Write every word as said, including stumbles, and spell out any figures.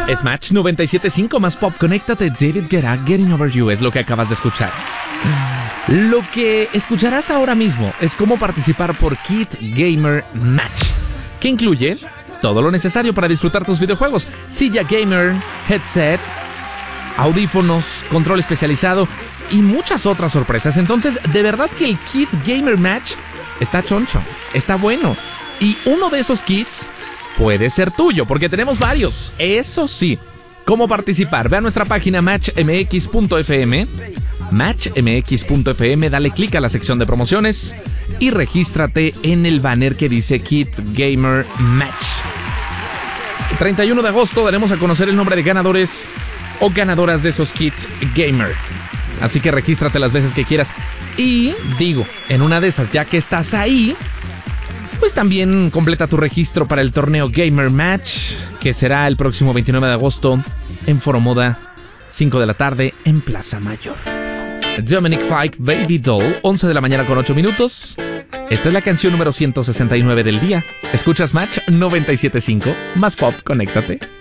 Es Match noventa y siete punto cinco más pop. Conéctate. David Guetta, Getting Over You es lo que acabas de escuchar. Lo que escucharás ahora mismo es cómo participar por Kit Gamer Match, que incluye todo lo necesario para disfrutar tus videojuegos: silla gamer, headset, audífonos, control especializado y muchas otras sorpresas. Entonces, de verdad que el Kit Gamer Match está choncho, está bueno. Y uno de esos kits puede ser tuyo, porque tenemos varios. Eso sí, ¿cómo participar? Ve a nuestra página match m x punto f m, match m x punto f m, dale clic a la sección de promociones y regístrate en el banner que dice Kit Gamer Match. El treinta y uno de agosto daremos a conocer el nombre de ganadores o ganadoras de esos kits gamer. Así que regístrate las veces que quieras. Y digo, en una de esas, ya que estás ahí, pues también completa tu registro para el torneo Gamer Match, que será el próximo veintinueve de agosto en Foro Moda, cinco de la tarde en Plaza Mayor. Dominic Fike, Baby Doll, once de la mañana con ocho minutos. Esta es la canción número ciento sesenta y nueve del día. Escuchas Match noventa y siete punto cinco, más pop, conéctate.